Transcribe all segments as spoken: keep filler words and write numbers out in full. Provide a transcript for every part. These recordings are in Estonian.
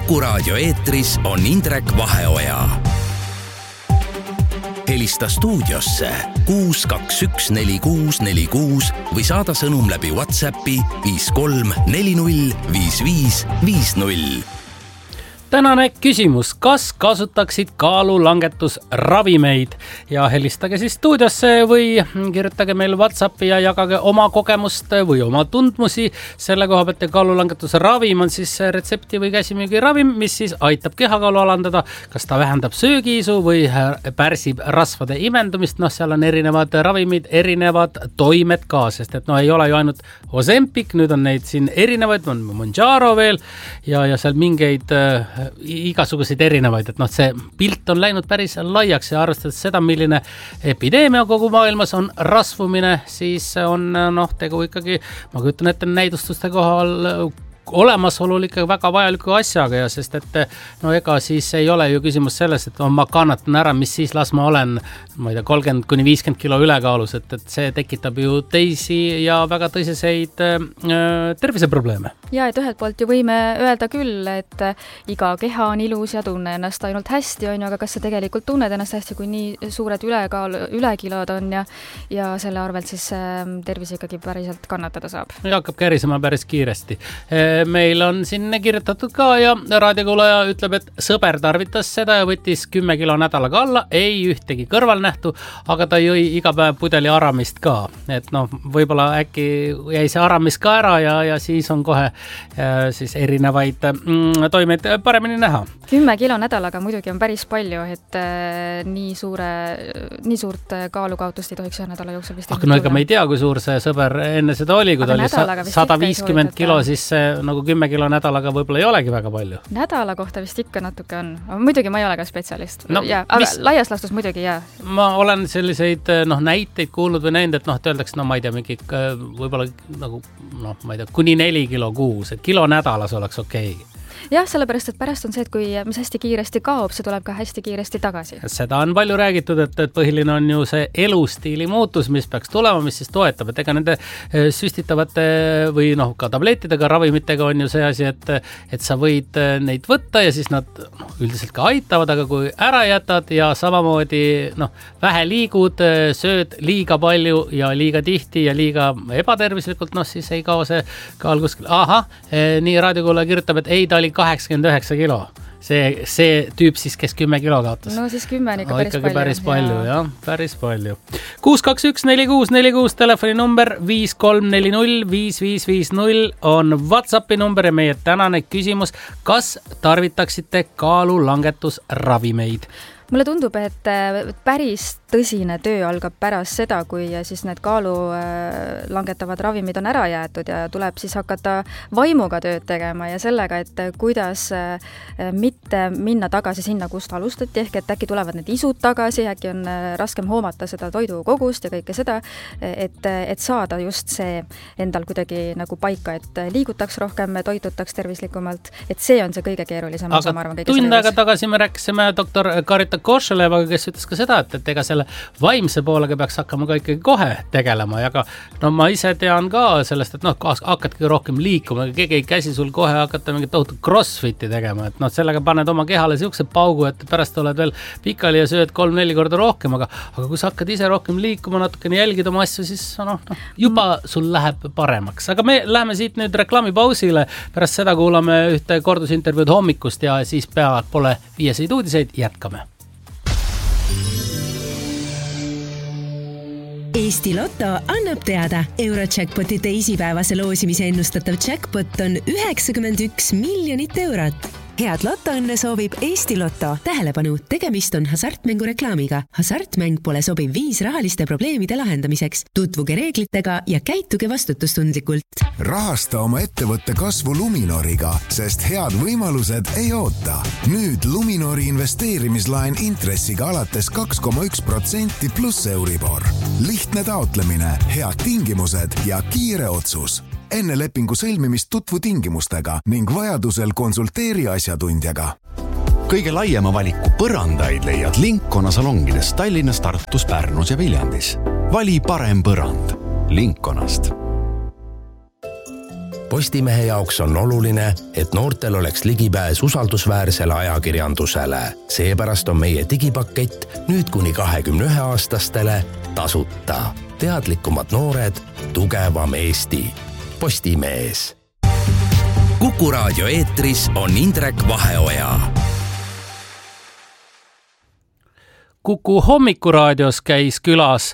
Kuku raadio eetris on Indrek Vaheoja. Helista stuudiosse kuus kaks üks neli kuus neli kuus või saada sõnum läbi WhatsAppi viis kolm neli null viis viis viis null. Tänane küsimus, kas kasutaksid kaalulangetusravimeid ja helistage siis stuudiosse või kirjutage meil WhatsAppi ja jagage oma kogemust või oma tundmusi selle koha pealt. Ja kaalulangetusravim on siis retsepti või käsimüügiravim, mis siis aitab kehakaalu alandada, kas ta vähendab söögiisu või pärsib rasvade imendumist. Noh, seal on erinevad ravimid, erinevad toimed ka, sest et no ei ole ju ainult Ozempic, nüüd on neid siin erinevaid, on Mounjaro veel ja, ja seal mingeid igasuguseid erinevaid, et noh, see pilt on läinud päris laiaks ja arvestades seda, milline epideemia kogu maailmas on rasvumine, siis on noh, tegu ikkagi, ma kujutan ette näidustuste kohal olemasolul ikka väga vajaliku asjaga ja sest et no ega siis ei ole ju küsimus selles, et no, ma kannatan ära, mis siis las ma olen, ma ei tea, kolmkümmend kuni viiskümmend kilo ülekaalus, et, et see tekitab ju teisi ja väga tõsiseid äh, terviseprobleeme. Ja, et ühelt poolt ju võime öelda küll, et iga keha on ilus ja tunne ennast ainult hästi on ju, aga kas sa tegelikult tunned ennast hästi, kui nii suured ülekaal, ülekilod on ja, ja selle arvelt siis äh, tervis ikkagi päriselt kannatada saab. Ja hakkab kärisema päris kiiresti. Meil on siin kirjutatud ka ja raadiokuulaja ütleb, et sõber tarvitas seda ja võttis kümme kilo nädalaga alla, ei ühtegi kõrvalnähtu, aga ta jõi iga päev pudeli aramist ka. Et noh, võib-olla äkki jäi see aramis ka ära ja, ja siis on kohe äh, siis erinevaid mm, toimeid paremini näha. Kümme kilo nädalaga muidugi on päris palju, et äh, nii, suure, nii suurt kaalukaotust ei tohiks ühe nädala jooksul vist. Aga no ega me ei tea, kui suur see sõber enne seda oli, kui ta oli sada viiskümmend kilo, siis see nagu kümme kilo nädalaga võib-olla ei olegi väga palju. Nädala kohta vist ikka natuke on. Muidugi ma ei ole ka spetsialist. No, ja, aga mis... laias laastus muidugi, jaa. Ma olen selliseid noh, näiteid kuulnud või näinud, et noh, öeldaks, no ma ei tea, mingi võib-olla nagu, noh, ma ei tea, kuni neli kilo kuus, et kilo nädalas oleks okei. Jah, sellepärast, et pärast on see, et kui mis hästi kiiresti kaob, see tuleb ka hästi kiiresti tagasi. Seda on palju räägitud, et, et põhiline on ju see elustiili muutus, mis peaks tulema, mis siis toetab, et ega nende süstitavate või noh, ka tablettidega, ravimitega on ju see asi, et, et sa võid neid võtta ja siis nad noh, üldiselt ka aitavad, aga kui ära jätad ja samamoodi noh, vähe liigud, sööd liiga palju ja liiga tihti ja liiga ebatervislikult, noh siis ei kao see kaal kuskil. Aha, nii raadiokuulaja kirjutab, et ei, ta oli kaheksakümmend üheksa kilo. See, see tüüp siis, kes kümme kilo kaotas. No siis kümme on ikka no, päris palju. päris palju, ja. jah, päris palju. kuus kaks üks neli kuus neli kuus telefoni number viis kolm neli null viis viis viis null on WhatsAppi number ja meie tänane küsimus, kas tarvitaksite kaalulangetusravimeid? Mulle tundub, et päris tõsine töö algab pärast seda, kui siis need kaalu langetavad ravimid on ära jäetud ja tuleb siis hakata vaimuga tööd tegema ja sellega, et kuidas mitte minna tagasi sinna, kust alustati, ehk et äkki tulevad need isud tagasi, äkki on raskem hoomata seda toidukogust ja kõike seda, et, et saada just see endal kuidagi nagu paika, et liigutaks rohkem, toitutaks tervislikumalt, et see on see kõige keerulisem. Aga ma arvan, tund aega tagasi me rääkisime doktor Karita Košelevaga, kes ütles ka seda, et, et ega selle vaimse poolega peaks hakkama ka ikkagi kohe tegelema ja ka no ma ise tean ka sellest, et noh, hakkadki rohkem liikuma, keegi ei käsi sul kohe hakata mingit tohutu crossfiti tegema, et noh, sellega paned oma kehale siukse paugu, et pärast oled veel pikali ja sööd kolm-neli korda rohkem, aga, aga kui sa hakkad ise rohkem liikuma, natukene jälgid oma asju, siis noh, noh, juba sul läheb paremaks. Aga me läheme siit nüüd reklaamipausile, pärast seda kuulame ühte kordusintervjuud hommikust ja siis peavad pole viieseid uudiseid, jätkame. Eesti Lotto annab teada, Eurojackpoti teisipäevase loosimise ennustatav jackpot on üheksakümmend üks miljonit eurot. Head Lottoõnne soovib Eesti Lotto. Tähelepanu, tegemist on hasartmängu reklaamiga. Hasartmäng pole sobiv viis rahaliste probleemide lahendamiseks. Tutvuge reeglitega ja käituge vastutustundlikult. Rahasta oma ettevõtte kasvu Luminoriga, sest head võimalused ei oota. Nüüd Luminori investeerimislaen intressiga alates kaks koma üks protsenti pluss Euribor. Lihtne taotlemine, head tingimused ja kiire otsus. Enne lepingu sõlmimist tutvu tingimustega ning vajadusel konsulteeri asjatundjaga. Kõige laiema valiku põrandaid leiad Linkona salongides Tallinnas, Tartus, Pärnus ja Viljandis. Vali parem põrand Linkonast. Postimehe jaoks on oluline, et noortel oleks ligipääs usaldusväärsele ajakirjandusele. Seepärast on meie digipakett nüüd kuni kahekümne ühe aastastele tasuta. Teadlikumad noored, tugevam Eesti. Postimees. Kuku raadio eetris on Indrek Vaheoja. Kuku hommikuraadios käis külas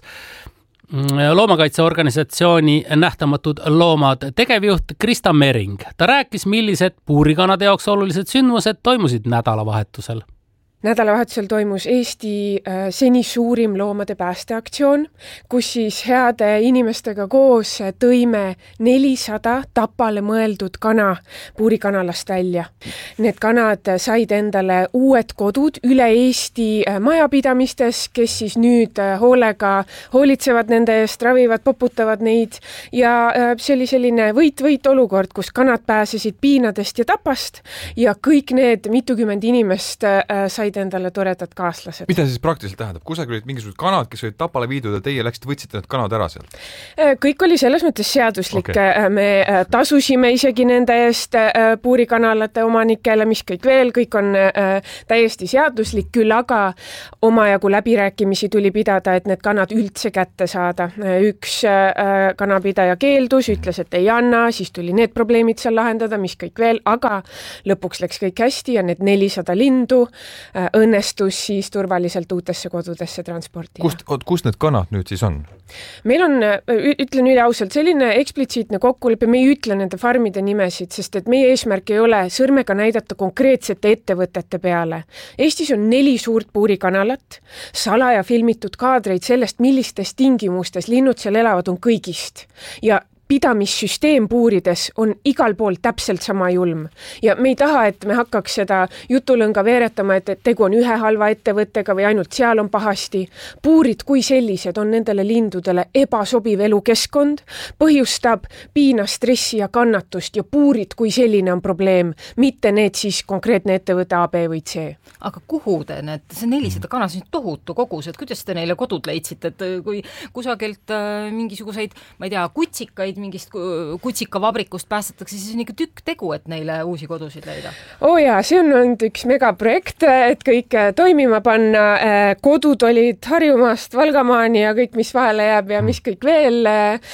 loomakaitseorganisatsiooni Nähtamatud loomad tegevjuht Krista Mering. Ta rääkis, millised puurikanade jaoks olulised sündmused toimusid nädalavahetusel. Nädalavahetusel toimus Eesti seni suurim loomade päästeaktsioon, kus siis heade inimestega koos tõime nelisada tapale mõeldud kana puurikanalast välja. Need kanad said endale uued kodud üle Eesti majapidamistes, kes siis nüüd hoolega hoolitsevad nende eest, ravivad, poputavad neid ja see oli selline võit-võit olukord, kus kanad pääsesid piinadest ja tapast ja kõik need mitukümmend inimest said endale toredad kaaslased. Mida siis praktiliselt tähendab? Kusagil olid mingisugused kanad, kes olid tapale viidud ja teie läksite, võtsite need kanad ära seal? Kõik oli selles mõttes seaduslik. Okay. Me tasusime isegi nende eest puurikanalate omanikele, mis kõik veel, kõik on täiesti seaduslik, küll aga omajagu läbirääkimisi tuli pidada, et need kanad üldse kätte saada. Üks kanapidaja keeldus, ütles, et ei anna, siis tuli need probleemid seal lahendada, mis kõik veel, aga lõpuks läks kõik hästi ja need nelisada lindu õnnestus siis turvaliselt uutesse kodudesse transportida. Kust, kust need kanad nüüd siis on? Meil on, ütlen üle ausalt, selline eksplitsiitne kokkulepe, me ei ütle nende farmide nimesid, sest et meie eesmärk ei ole sõrmega näidata konkreetsete ettevõtete peale. Eestis on neli suurt puurikanalat, salaja filmitud kaadreid sellest, millistes tingimustes linnud seal elavad, on kõigist. Ja pidamissüsteem puurides on igal pool täpselt sama julm. Ja me ei taha, et me hakkaks seda jutulõnga veeretama, et tegu on ühe halva ettevõttega või ainult seal on pahasti. Puurid kui sellised on nendele lindudele ebasobiv elukeskkond, põhjustab piina, stressi ja kannatust ja puurid kui selline on probleem, mitte need siis konkreetne ettevõte A, B või C. Aga kuhu te need, see nelisada kana, see on tohutu kogus, et kuidas te neile kodud leidsite, et kui kusagilt äh, mingisuguseid, ma ei tea, kutsikaid mingist kutsikavabrikust päästetakse, siis on ikka tükk tegu, et neile uusi kodusid leida. Oo jaa, see on olnud üks megaprojekt, et kõik toimima panna. Kodud olid Harjumaast Valgamaani ja kõik, mis vahele jääb ja mis kõik veel.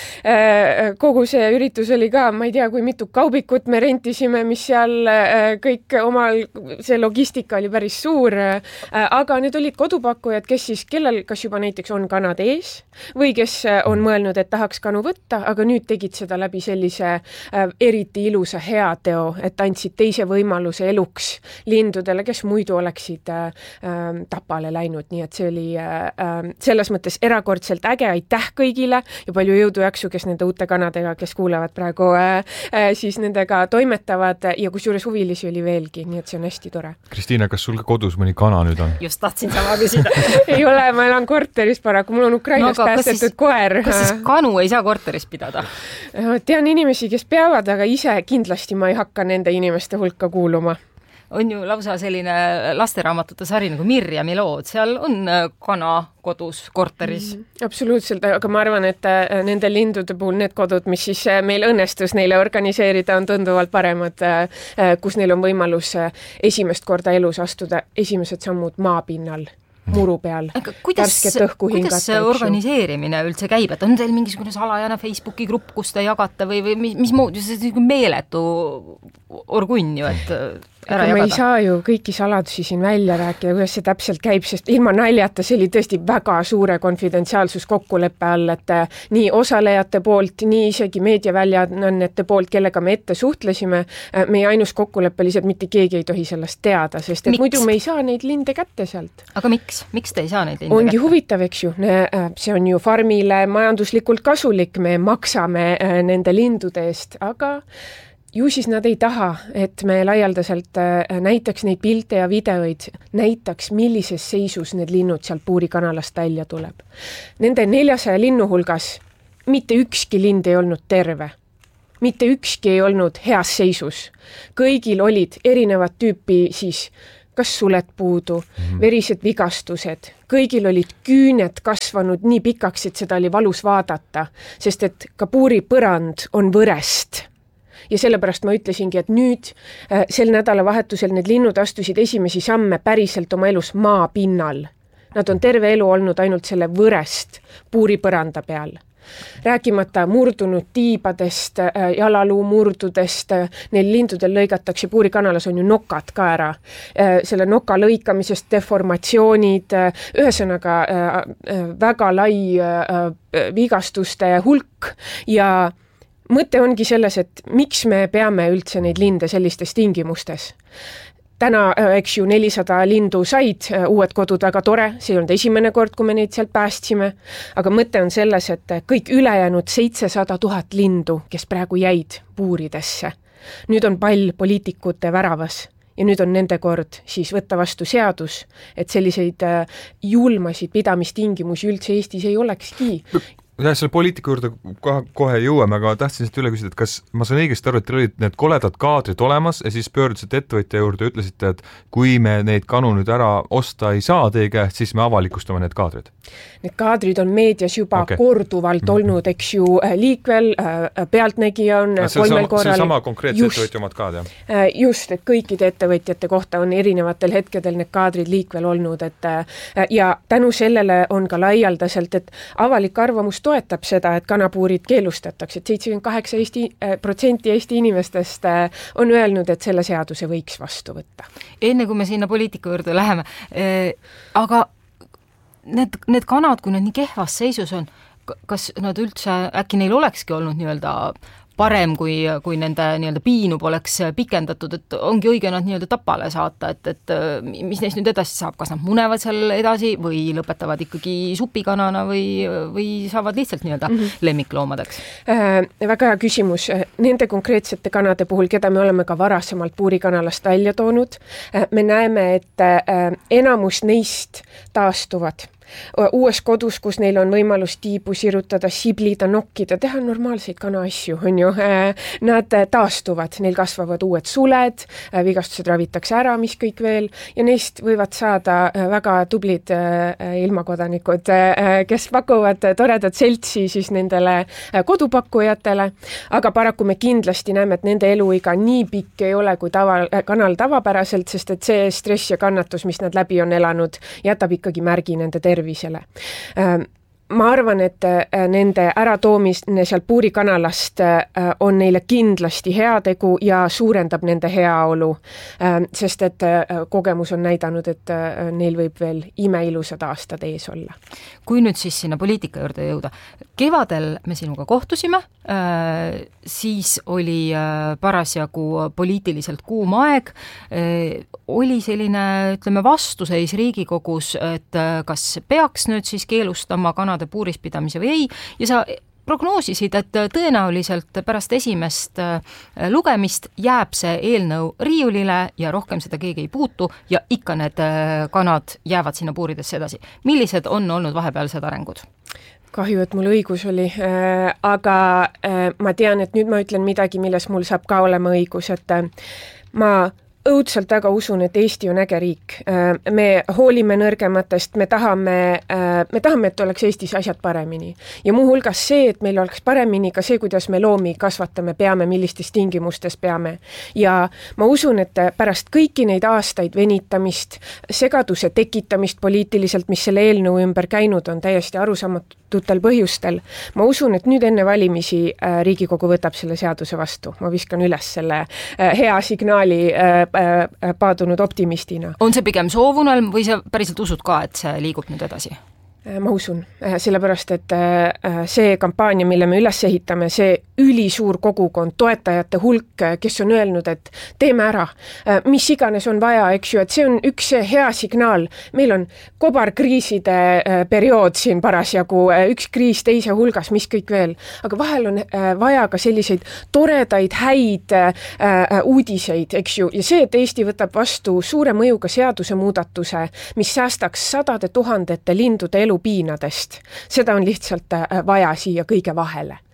Kogu see üritus oli ka, ma ei tea, kui mitu kaubikut me rentisime, mis seal kõik omal, see logistika oli päris suur. Aga need olid kodupakkujad, kes siis, kellel kas juba näiteks on kanad ees või kes on mõelnud, et tahaks kanu võtta, aga nüüd tegid seda läbi sellise äh, eriti ilusa heateo, et andsid teise võimaluse eluks lindudele, kes muidu oleksid äh, äh, tapale läinud. Nii et see oli äh, selles mõttes erakordselt äge, aitäh kõigile ja palju jõudu jaksu, kes nende uute kanadega, kes kuulevad praegu, äh, äh, siis nendega toimetavad ja kusjuures huvilisi oli veelgi, nii et see on hästi tore. Kristiina, kas sul ka kodus mõni kana nüüd on? Just tahtsin sama küsida. Ei ole, ma elan korteris paraku, mul on Ukrainas no, päästetud koer. Kas siis kanu ei saa korteris pidada? Tean inimesi, kes peavad, aga ise kindlasti ma ei hakka nende inimeste hulka kuuluma. On ju lausa selline lasteraamatute sari nagu Mirjami lood, seal on kana kodus, korteris. Mm, absoluutselt, aga ma arvan, et nende lindude puhul need kodud, mis siis meil õnnestus neile organiseerida, on tunduvalt paremad, kus neil on võimalus esimest korda elus astuda esimesed sammud maapinnal. Muru peal. Aga kuidas, kuidas see organiseerimine üldse käib? Et on teil mingisugune salajane Facebooki grupp, kus te jagate või, või mis, mis moodi, see on meeletu orgunn ju, et ära jagada. Me ei saa ju kõiki saladusi siin välja rääkida, kuidas see täpselt käib, sest ilma naljata see oli tõesti väga suure konfidentsiaalsus kokkuleppe all, et nii osalejate poolt, nii isegi meediaväljaannete poolt, kellega me ette suhtlesime, meie ainus kokkulepe lihtsalt mitte keegi ei tohi sellest teada, sest et miks? Muidu me ei saa neid linde kätte sealt. Aga miks? Miks te ei saa neid linde Ongi kätte? Huvitav, eks ju. See on ju farmile majanduslikult kasulik, me maksame nende lindude eest, aga ju siis nad ei taha, et me laialdaselt näitaks neid pilte ja videoid, näitaks, millises seisus need linnud seal puurikanalast välja tuleb. Nende neljasaja linnu hulgas mitte ükski lind ei olnud terve. Mitte ükski ei olnud heas seisus. Kõigil olid erinevad tüüpi siis kas sulet puudu, verised vigastused. Kõigil olid küüned kasvanud nii pikaks, et seda oli valus vaadata, sest et ka puuri põrand on võrest. ja sellepärast ma ütlesingi, et nüüd sel nädalavahetusel need linnud astusid esimesi samme päriselt oma elus maapinnal. Nad on terve elu olnud ainult selle võrest puuripõranda peal. Rääkimata murdunud tiibadest, jalaluu murdudest, neil lindudel lõigatakse, puurikanalas on ju nokad ka ära. Selle noka lõikamisest, deformatsioonid, ühesõnaga väga lai vigastuste hulk ja mõte ongi selles, et miks me peame üldse neid linde sellistes tingimustes. Täna, eks ju, nelisada lindu said, uued kodud väga tore, see ei olnud esimene kord, kui me neid sealt päästsime, aga mõte on selles, et kõik ülejäänud seitsesada tuhat lindu, kes praegu jäid puuridesse. Nüüd on pall poliitikute väravas ja nüüd on nende kord siis võtta vastu seadus, et selliseid julmasid pidamistingimusi üldse Eestis ei olekski. Ja selle poliitiku juurde kohe jõuame, aga tahtsin siit üle küsida, et kas ma saan õigesti aru, et teil olid need koledad kaadrid olemas ja siis pöördusite ettevõtja juurde ja ütlesite, et kui me neid kanu nüüd ära osta ei saa teie käest, siis me avalikustame need kaadrid? Need kaadrid on meedias juba okay. korduvalt mm-hmm. olnud, eks ju, liikvel, pealtnägija on see kolmel sama, korral. See sama konkreetse just, ettevõtja omad kaad, jah? Just, et kõikide ettevõtjate kohta on erinevatel hetkedel need kaadrid liikvel olnud, et ja tänu sellele on ka laialdaselt, et avalik arvamus toetab seda, et kanapuurid keelustatakse, et seitsekümmend kaheksa protsenti Eesti inimestest on öelnud, et selle seaduse võiks vastu võtta. Enne kui me sinna poliitika juurde läheme, äh, aga need, need kanad, kui nad nii kehvas seisus on, kas nad üldse, äkki neil olekski olnud nii-öelda parem, kui, kui nende nii-öelda piinu poleks pikendatud, et ongi õige nad nii-öelda tapale saata, et, et mis neist nüüd edasi saab, kas nad munevad seal edasi või lõpetavad ikkagi supikanana või, või saavad lihtsalt nii-öelda mm-hmm. lemmikloomadeks? Äh, väga hea küsimus. Nende konkreetsete kanade puhul, keda me oleme ka varasemalt puurikanalast välja toonud, äh, me näeme, et äh, enamus neist taastuvad. Uues kodus, kus neil on võimalus tiibu sirutada, siblida, nokkida, teha normaalseid kanaasju, on ju. Nad taastuvad, neil kasvavad uued suled, vigastused ravitakse ära, mis kõik veel, ja neist võivad saada väga tublid ilmakodanikud, kes pakuvad toredat seltsi siis nendele kodupakkujatele, aga paraku me kindlasti näeme, et nende eluiga nii pikk ei ole kui tava, kanal tavapäraselt, sest et see stress ja kannatus, mis nad läbi on elanud, jätab ikkagi märgi nende tervisele. Tervisele. Ma arvan, et nende äratoomine seal puurikanalast on neile kindlasti heategu ja suurendab nende heaolu, sest et kogemus on näidanud, et neil võib veel imeilusad aastad ees olla. Kui nüüd siis sinna poliitika juurde jõuda, kevadel me sinuga kohtusime, siis oli parasjagu poliitiliselt kuum aeg, oli selline, ütleme, vastuseis Riigikogus, et kas peaks nüüd siis keelustama kanade puurispidamise või ei, ja sa prognoosisid, et tõenäoliselt pärast esimest lugemist jääb see eelnõu riiulile ja rohkem seda keegi ei puutu ja ikka need kanad jäävad sinna puuridesse edasi. Millised on olnud vahepealsed arengud? Kahju, et mul õigus oli, aga ma tean, et nüüd ma ütlen midagi, milles mul saab ka olema õigus, et ma õudselt väga usun, et Eesti on äge riik. Me hoolime nõrgematest, me tahame, me tahame, et oleks Eestis asjad paremini. Ja muu hulgas see, et meil oleks paremini ka see, kuidas me loomi kasvatame, peame, millistes tingimustes peame. Ja ma usun, et pärast kõiki neid aastaid venitamist, segaduse tekitamist poliitiliselt, mis selle eelnõu ümber käinud on täiesti arusaamatutel põhjustel, ma usun, et nüüd enne valimisi Riigikogu võtab selle seaduse vastu. Ma viskan üles selle hea signaali paadunud optimistina. On see pigem soovunelm või sa päriselt usud ka, et see liigub nüüd edasi? Ma usun, sellepärast, et see kampaania, mille me üles ehitame, see ülisuur kogukond, toetajate hulk, kes on öelnud, et teeme ära, mis iganes on vaja, eks ju, et see on üks hea signaal. Meil on kobarkriiside periood siin parasjagu, üks kriis teise hulgas, mis kõik veel. Aga vahel on vaja ka selliseid toredaid, häid uudiseid, eks ju, ja see, et Eesti võtab vastu suure mõjuga seaduse muudatuse, mis säästaks sadade tuhandete lindude elu piinadest. Seda on lihtsalt vaja siia kõige vahele.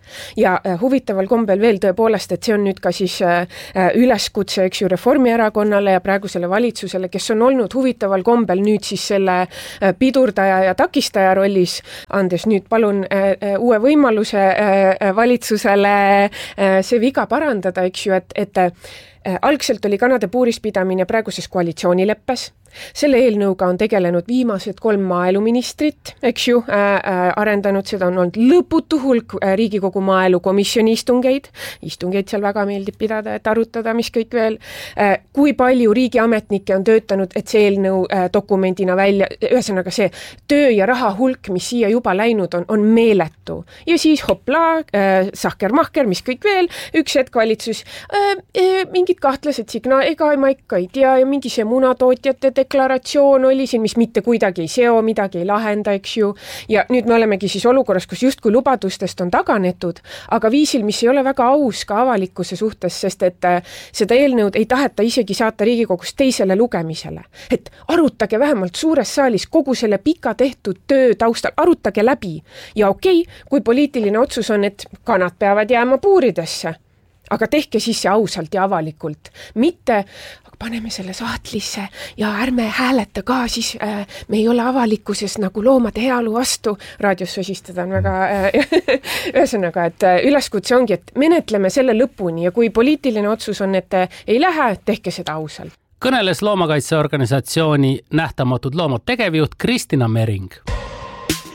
Ja huvitaval kombel veel tõepoolest, et see on nüüd ka siis üleskutse, eks ju, Reformierakonnale ja praegusele valitsusele, kes on olnud huvitaval kombel nüüd siis selle pidurdaja ja takistaja rollis, andes nüüd palun uue võimaluse valitsusele see viga parandada, eks ju, et, et algselt oli kanade puurispidamine praeguses koalitsioonileppes. Selle eelnõuga on tegelenud viimased kolm maaeluministrit, eks ju, äh, arendanud, seda on olnud lõputu hulk Riigikogu maaelukomisjoni istungeid, istungeid seal väga meeldib pidada, et arutada, mis kõik veel, äh, kui palju riigiametnikke on töötanud, et see eelnõu äh, dokumendina välja, ühesõnaga see töö ja raha hulk, mis siia juba läinud on, on meeletu. Ja siis hopla, äh, sahker-mahker, mis kõik veel, üks hetk valitsus, äh, äh, mingid kahtlased signaal, ega ma ikka ei tea, ja mingi see munatootjate deklaratsioon oli siin, mis mitte kuidagi ei seo, midagi ei lahenda, eks ju. Ja nüüd me olemegi siis olukorras, kus justkui lubadustest on taganetud, aga viisil, mis ei ole väga aus ka avalikkuse suhtes, sest et seda eelnõud ei taheta isegi saata Riigikogus teisele lugemisele. Et arutage vähemalt suures saalis kogu selle pika tehtud töö taustal, arutage läbi. Ja okei, kui poliitiline otsus on, et kanad peavad jääma puuridesse, aga tehke siis see ausalt ja avalikult. Mitte paneme selle sahtlisse ja ärme hääleta ka, siis äh, me ei ole avalikkuses nagu loomade heaolu vastu. Raadios sosistada on väga äh, ühesõnaga, et üleskutse ongi, et menetleme selle lõpuni ja kui poliitiline otsus on, et ei lähe, tehke seda ausalt. Kõneles loomakaitseorganisatsiooni Nähtamatud loomad tegevjuht Kristina Mering.